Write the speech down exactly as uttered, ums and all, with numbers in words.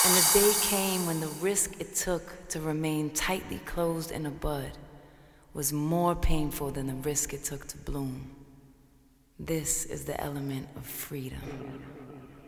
And the day came when the risk it took to remain tightly closed in a bud was more painful than the risk it took to bloom. This is the element of freedom.